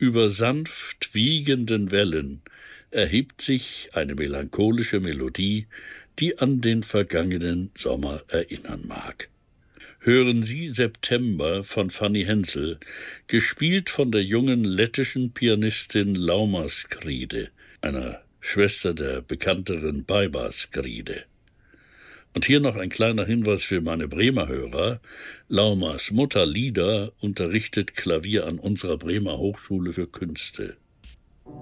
Über sanft wiegenden Wellen erhebt sich eine melancholische Melodie, die an den vergangenen Sommer erinnern mag. Hören Sie September von Fanny Hensel, gespielt von der jungen lettischen Pianistin Lauma Skride, einer Schwester der bekannteren Baiba Skride. Und hier noch ein kleiner Hinweis für meine Bremer Hörer. Laumas Mutter Lida unterrichtet Klavier an unserer Bremer Hochschule für Künste.